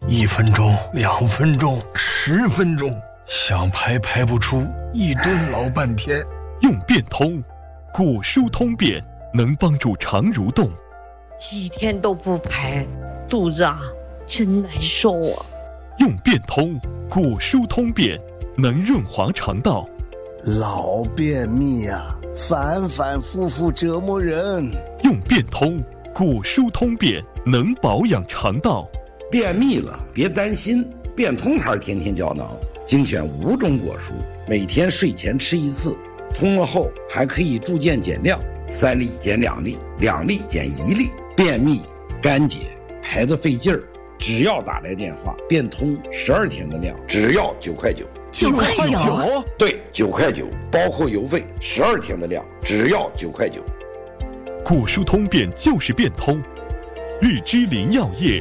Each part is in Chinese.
1分钟、2分钟、10分钟，想排排不出，一顿老半天。 用变通，果蔬通便能帮助肠蠕动。 几天都不排，肚子真难受啊。 用变通，果蔬通便能润滑肠道。 老便秘反反复复折磨人。 用变通，果蔬通便能保养肠道。 便秘了别担心，变通牌天天胶囊精选5种果蔬，每天睡前吃1次，通了后还可以逐渐减量，3粒减2粒，2粒减1粒。便秘、干结、排得费劲儿，只要打来电话，变通12天的量，只要9块9。 9块9？ 对，9块9，包括邮费，12天的量，只要9块9。 果蔬通便就是变通，日之林药业。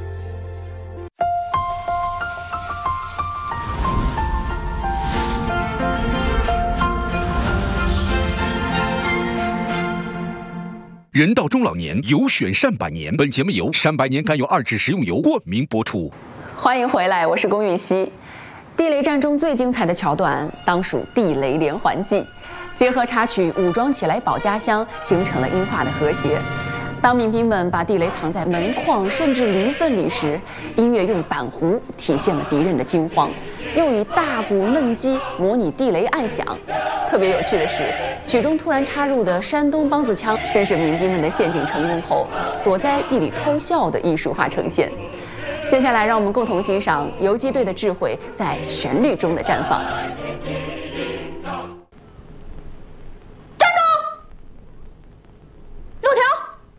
人到中老年，有选善百年。本节目由善百年甘油2酯食用油冠名播出。 欢迎回来，我是龚允熙。地雷战中最精彩的桥段，当属地雷连环计，结合插曲武装起来保家乡，形成了音画的和谐。当民兵们把地雷藏在门框甚至驴粪里时，音乐用板胡体现了敌人的惊慌，又以大鼓嫩鸡模拟地雷暗响。特别有趣的是，曲中突然插入的山东梆子腔，正是民兵们的陷阱成功后躲在地里偷笑的艺术化呈现。接下来，让我们共同欣赏游击队的智慧在旋律中的绽放。 站住！路条。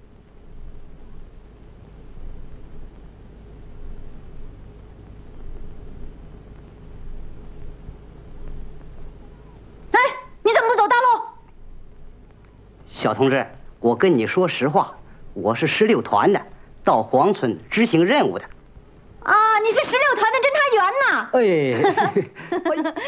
哎，你怎么不走大路？ 小同志，我跟你说实话，我是16团的，到黄村执行任务的。 啊，你是16团的侦察员呐！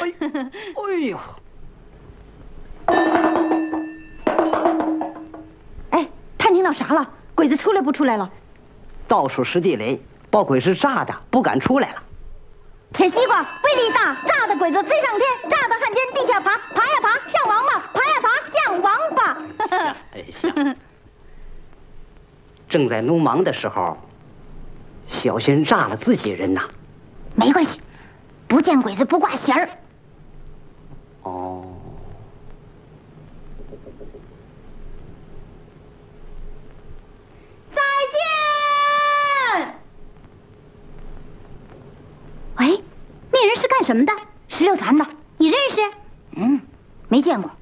哎，探听到啥了？鬼子出来不出来了？ 到处是地雷，把鬼子炸的不敢出来了。 铁西瓜威力大，炸的鬼子飞上天，炸的汉奸地下爬，爬呀爬像王八，爬呀爬像王八。 正在弄忙的时候，小心炸了自己人呐。 没关系，不见鬼子不挂弦儿。 哦。 再见。喂，那人是干什么的？16团的，你认识？没见过。